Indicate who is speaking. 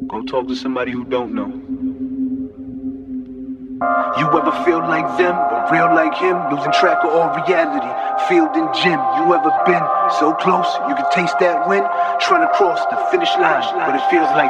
Speaker 1: Go talk to somebody who don't know. You ever feel like them, but real like him? Losing track of all reality, field and gym. You ever been so close, you can taste that win? Trying to cross the finish line, but it feels like